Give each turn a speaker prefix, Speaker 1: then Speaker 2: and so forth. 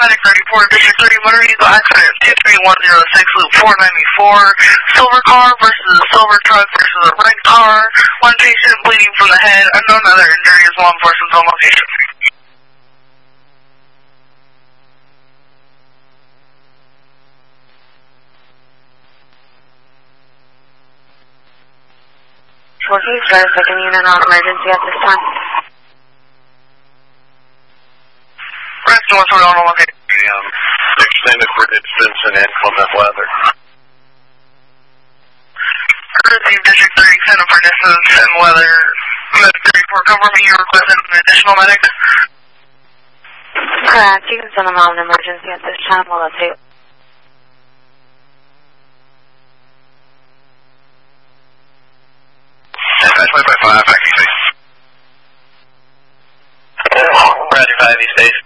Speaker 1: Medic 34, District 30 motor vehicle accident 23106 loop 494. Silver car versus silver truck versus a red car. One patient bleeding from the head. Unknown other injuries. Law enforcement on location.
Speaker 2: Working for a second unit on emergency at this time.
Speaker 1: Rest of us are on location.
Speaker 3: Extended for distance and inclement weather.
Speaker 1: Receive District 30 10 for distance and weather. Medic 34, confirming you requested an additional medic.
Speaker 2: Correct. You can send them on an emergency at this time. We'll update.
Speaker 3: 5, Roger 5, East Base.